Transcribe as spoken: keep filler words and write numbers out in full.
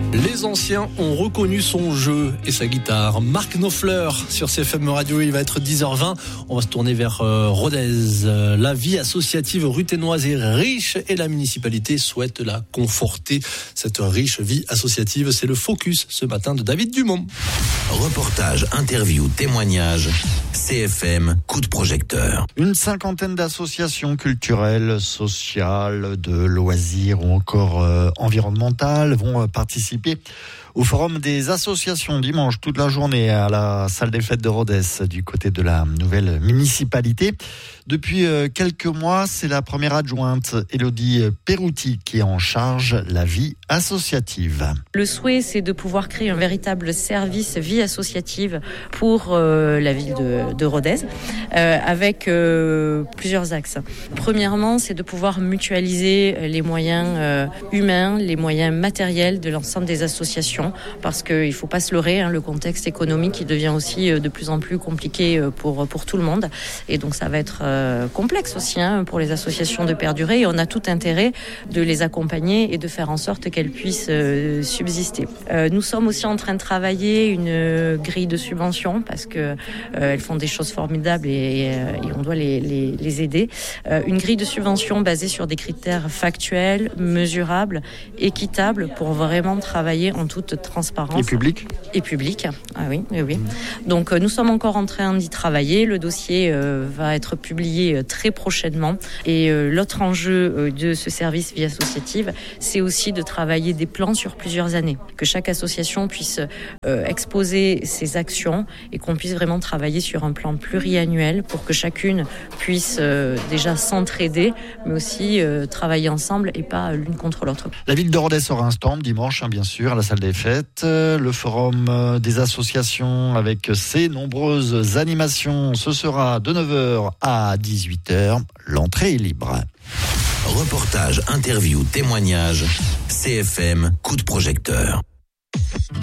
Les anciens ont reconnu son jeu et sa guitare. Marc Knopfler sur C F M Radio, il va être dix heures vingt. On va se tourner vers euh, Rodez. Euh, la vie associative ruthénoise est riche et la municipalité souhaite la conforter. Cette riche vie associative, c'est le focus ce matin de David Dumont. Reportage, interview, témoignage. C F M, coup de projecteur. Une cinquantaine d'associations culturelles, sociales, de loisirs ou encore euh, environnementales vont euh, participer au forum des associations dimanche toute la journée à la salle des fêtes de Rodez du côté de la nouvelle municipalité. Depuis quelques mois, c'est la première adjointe, Élodie Perouti, qui est en charge la vie associative. Le souhait, c'est de pouvoir créer un véritable service vie associative pour euh, la ville de, de Rodez, euh, avec euh, plusieurs axes. Premièrement, c'est de pouvoir mutualiser les moyens euh, humains, les moyens matériels de l'ensemble des associations, parce qu'il ne faut pas se leurrer, hein, le contexte économique il devient aussi de plus en plus compliqué pour, pour tout le monde, et donc ça va être euh, complexe aussi hein, pour les associations de perdurer, et on a tout intérêt de les accompagner et de faire en sorte qu'elles puissent euh, subsister. Euh, nous sommes aussi en train de travailler une grille de subvention, parce qu'elles euh, font des choses formidables et, et, et on doit les, les, les aider. Euh, une grille de subvention basée sur des critères factuels, mesurables, équitables, pour vraiment travailler en toute transparence. Et public ? Et public, ah oui, oui, oui. Donc euh, nous sommes encore en train d'y travailler. Le dossier euh, va être publié très prochainement. Et euh, l'autre enjeu euh, de ce service vie associative, c'est aussi de travailler des plans sur plusieurs années. Que chaque association puisse euh, exposer ses actions et qu'on puisse vraiment travailler sur un plan pluriannuel pour que chacune puisse euh, déjà s'entraider, mais aussi euh, travailler ensemble et pas l'une contre l'autre. La ville de Rodez aura un stand dimanche, hein, bien sûr, à la salle des fêtes. Le forum des associations avec ses nombreuses animations, ce sera de neuf heures à dix-huit heures. L'entrée est libre. Reportage, interview, témoignage. C F M, coup de projecteur.